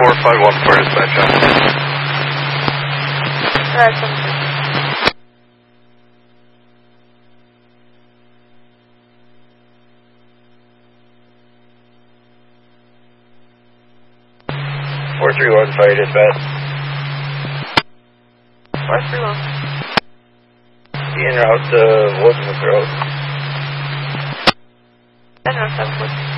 451 for dispatch. Alright, 431 fire dispatch. 431. En route to Woodsmith Road. En route to Woodsmith.